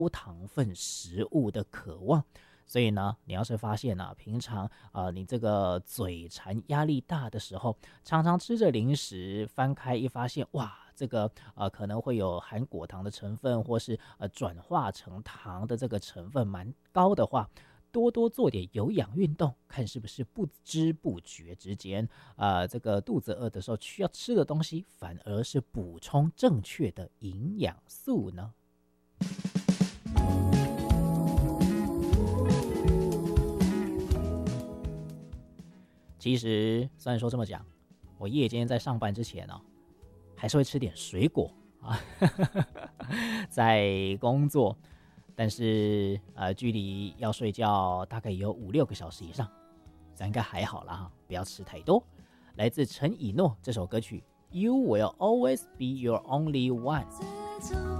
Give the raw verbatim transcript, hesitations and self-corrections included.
高糖分食物的渴望。所以呢，你要是发现啊，平常啊、呃、你这个嘴馋压力大的时候，常常吃着零食，翻开一发现，哇，这个呃可能会有含果糖的成分，或是呃转化成糖的这个成分蛮高的话，多多做点有氧运动，看是不是不知不觉之间，呃，这个肚子饿的时候需要吃的东西，反而是补充正确的营养素呢。其实虽然说这么讲，我夜间在上班之前呢、哦，还是会吃点水果啊，在工作，但是呃，距离要睡觉大概有五六个小时以上，这样应该还好啦哈，不要吃太多。来自陈以诺这首歌曲《You Will Always Be Your Only One》。